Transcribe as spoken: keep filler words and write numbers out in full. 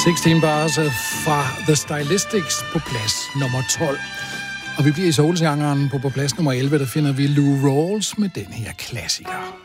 seksten bars fra The Stylistics på plads nummer tolv. Og vi bliver i soulgenren på, på plads nummer elleve, der finder vi Lou Rawls med den her klassiker.